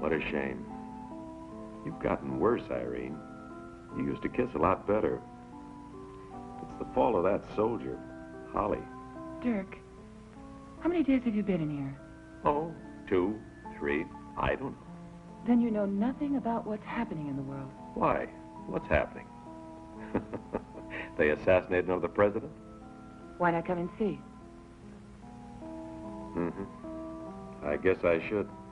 What a shame. You've gotten worse, Irene. You used to kiss a lot better. It's the fault of that soldier, Holly. Dirk, how many days have you been in here? Oh, 2, 3, I don't know. Then you know nothing about what's happening in the world. Why? What's happening? They assassinated another president? Why not come and see? I guess I should.